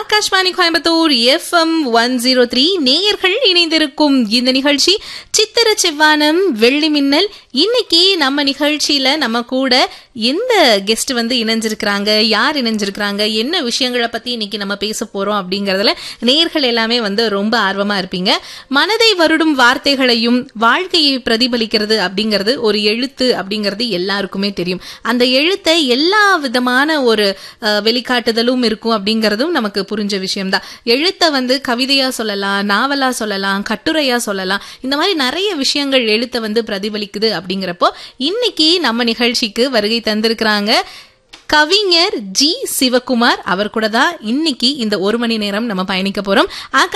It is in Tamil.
ஆகாஷ்வாணி கோயம்புத்தூர் FM 103 நேயர்கள் இணைந்திருக்கும் இந்த நிகழ்ச்சி சித்திர செவ்வானம் வெள்ளி மின்னல். இன்னைக்கு நம்ம நிகழ்ச்சியில நம்ம கூட எந்த கெஸ்ட் இணைஞ்சிருக்கிறாங்க, யார் இணைஞ்சிருக்கிறாங்க, என்ன விஷயங்களை பத்தி இன்னைக்கு நம்ம பேச போறோம் அப்படிங்கறதுல நேயர்கள் எல்லாமே ரொம்ப ஆர்வமா இருப்பீங்க. மனதை வருடும் வார்த்தைகளையும் வாழ்க்கையை பிரதிபலிக்கிறது அப்படிங்கிறது ஒரு எழுத்து அப்படிங்கிறது எல்லாருக்குமே தெரியும். அந்த எழுத்தை எல்லா விதமான ஒரு வெளிக்காட்டுதலும் இருக்கும் அப்படிங்கறதும் நமக்கு புரிஞ்ச விஷயம்தான். எழுத்த கவிதையா சொல்லலாம், நாவலா சொல்லலாம், கட்டுரையா சொல்லலாம். இந்த மாதிரி நிறைய விஷயங்கள் எழுத்த பிரதிபலிக்குது. அப்படிங்கிறப்போ இன்னைக்கு நம்ம நிகழ்ச்சிக்கு வருகை தந்திருக்கிறாங்க கவிஞர் ஜி. சிவகுமார். அவர் கூட தான் இன்னைக்கு இந்த ஒரு மணி நேரம் நம்ம பயணிக்க போறோம்.